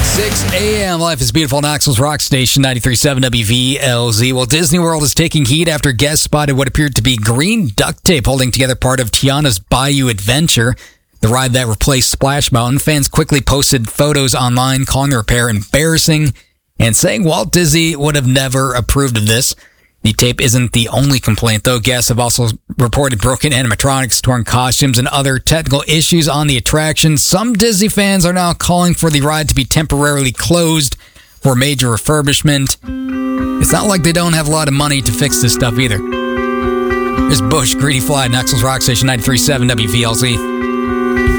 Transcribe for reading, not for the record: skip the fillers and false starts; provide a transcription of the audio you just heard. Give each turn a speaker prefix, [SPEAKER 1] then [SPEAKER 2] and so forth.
[SPEAKER 1] 6 a.m. Life is beautiful. Knoxville's Rock Station, 93.7 WVLZ. Well, Disney World is taking heat after guests spotted what appeared to be green duct tape holding together part of Tiana's Bayou Adventure, the ride that replaced Splash Mountain. Fans quickly posted photos online calling the repair embarrassing and saying Walt Disney would have never approved of this. The tape isn't the only complaint, though. Guests have also reported broken animatronics, torn costumes, and other technical issues on the attraction. Some Disney fans are now calling for the ride to be temporarily closed for major refurbishment. It's not like they don't have a lot of money to fix this stuff either. There's Bush, Greedy Fly, Knoxville's Rock Station, 93.7 WVLZ.